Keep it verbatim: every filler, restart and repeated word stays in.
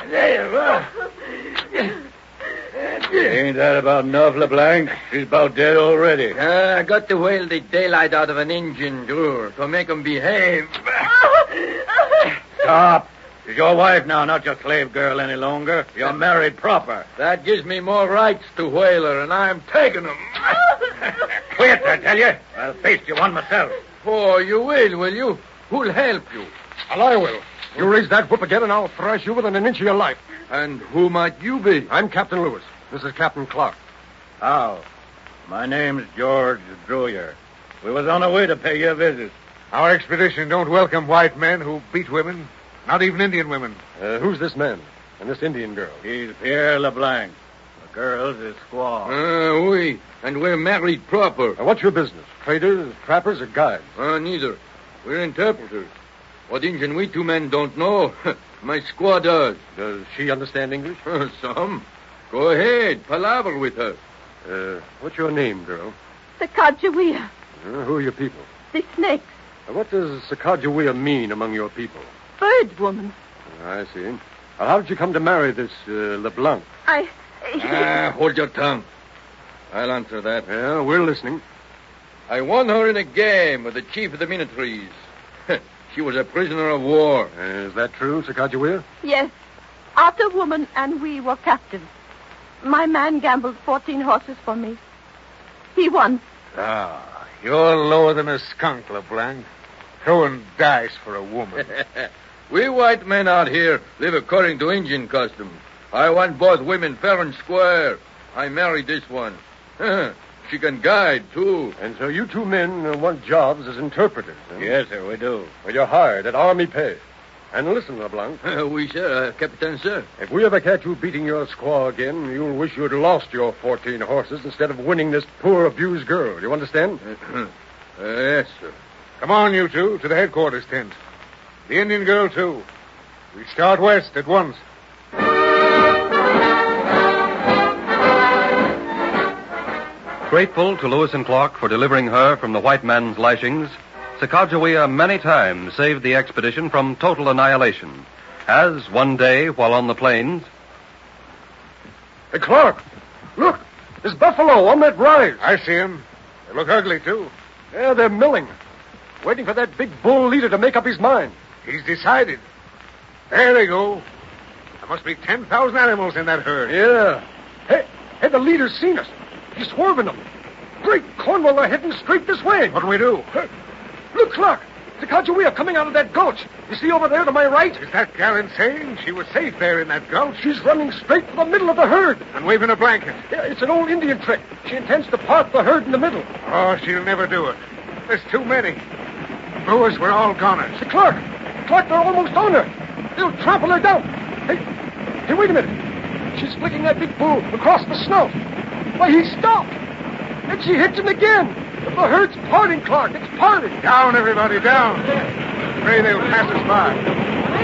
There, ain't that about enough, LeBlanc? She's about dead already. Uh, I got to whale the daylight out of an Indian, Drew, to make him behave. Stop. She's your wife now, not your slave girl any longer. You're married proper. That gives me more rights to whale her, and I'm taking them. Quit, I tell you. I'll face you one myself. Oh, you will, will you? Who'll help you? Well, I will. You raise that whip again, and I'll thrash you within an inch of your life. And who might you be? I'm Captain Lewis. This is Captain Clark. How? My name's George Druyer. We was on our way to pay you a visit. Our expedition don't welcome white men who beat women, not even Indian women. Uh, who's this man and this Indian girl? He's Pierre LeBlanc. The girl's his squaw. Uh, we. And we're married proper. Uh, what's your business? Traders, trappers, or guides? Uh, neither. We're interpreters. What Indian we two men don't know, my squaw does. Does she understand English? Uh, some. Go ahead. Palaver with her. Uh, what's your name, girl? Sacagawea. Uh, who are your people? The snakes. Uh, what does Sacagawea mean among your people? Bird woman. Uh, I see. Uh, how did you come to marry this uh, LeBlanc? I... Ah, hold your tongue. I'll answer that. Yeah, we're listening. I won her in a game with the chief of the Minotrees. She was a prisoner of war. Uh, is that true, Sacagawea? Yes. Otter woman and we were captives. My man gambled fourteen horses for me. He won. Ah, you're lower than a skunk, LeBlanc. Throwing dice for a woman. We white men out here live according to Indian customs. I want both women fair and square. I married this one. She can guide, too. And so you two men uh, want jobs as interpreters, huh? Yes, sir, we do. Well, you're hired at Army pay. And listen, LeBlanc. Uh, oui, sir. Uh, Captain, sir. If we ever catch you beating your squaw again, you'll wish you'd lost your fourteen horses instead of winning this poor, abused girl. You understand? Uh, uh, yes, sir. Come on, you two, to the headquarters tent. The Indian girl, too. We start west at once. Grateful to Lewis and Clark for delivering her from the white man's lashings, Sacagawea many times saved the expedition from total annihilation, as one day, while on the plains... Hey, Clark, look, there's buffalo on that rise. I see him. They look ugly, too. Yeah, they're milling, waiting for that big bull leader to make up his mind. He's decided. There they go. There must be ten thousand animals in that herd. Yeah. Hey, hey, the leader's seen us. He's swerving them. Great Cornwall, they're heading straight this way. What'll we do? Hey, look, Clark. Sacagawea coming out of that gulch. You see over there to my right? Is that gal insane? She was safe there in that gulch. She's running straight for the middle of the herd. And waving a blanket. Yeah, it's an old Indian trick. She intends to part the herd in the middle. Oh, she'll never do it. There's too many. Lewis, we're all goners. Hey, Clark. Clark, they're almost on her. They'll trample her down. Hey, hey, wait a minute. She's flicking that big bull across the snout. Why, he stopped. And she hits him again. The herd's parting, Clark. It's parting. Down, everybody, down. Pray they'll pass us by.